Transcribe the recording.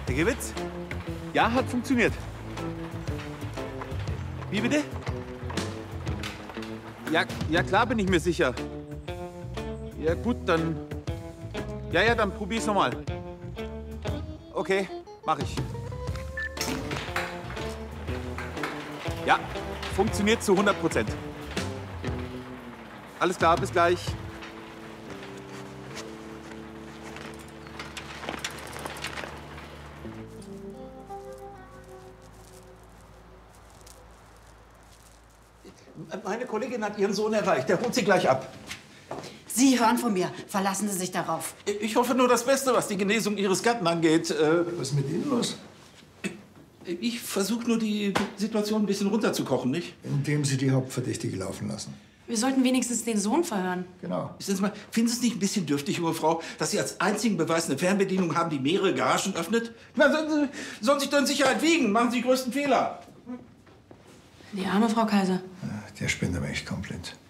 Herr Gewitz? Ja, hat funktioniert. Wie bitte? Ja, klar bin ich mir sicher. Ja, gut, dann... Ja, dann probier's nochmal. Okay, mach ich. Ja, funktioniert zu 100%. Alles klar, bis gleich. Meine Kollegin hat ihren Sohn erreicht. Der holt sie gleich ab. Sie hören von mir. Verlassen Sie sich darauf. Ich hoffe nur das Beste, was die Genesung Ihres Gatten angeht. Was ist mit Ihnen los? Ich versuche nur, die Situation ein bisschen runterzukochen, nicht? Indem Sie die Hauptverdächtige laufen lassen. Wir sollten wenigstens den Sohn verhören. Genau. Finden Sie es nicht ein bisschen dürftig, junge Frau, dass Sie als einzigen Beweis eine Fernbedienung haben, die mehrere Garagen öffnet? Na, sollen Sie sich doch in Sicherheit wiegen. Machen Sie die größten Fehler. Die arme Frau Kaiser. Der spinnt aber echt komplett.